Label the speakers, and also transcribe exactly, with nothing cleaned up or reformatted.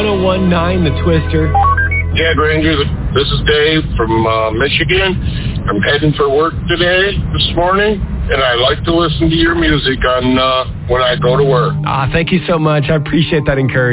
Speaker 1: one oh one point nine The Twister.
Speaker 2: Yeah, Granger, this is Dave from uh, Michigan. I'm heading for work today, this morning, and I like to listen to your music on uh, when I go to work.
Speaker 1: Ah, thank you so much. I appreciate that encouragement.